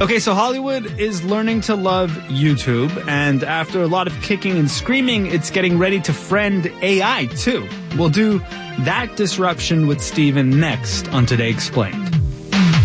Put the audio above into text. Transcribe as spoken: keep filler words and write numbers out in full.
Okay, so Hollywood is learning to love YouTube, and after a lot of kicking and screaming, it's getting ready to friend A I, too. We'll do that disruption with Steven next on Today Explained.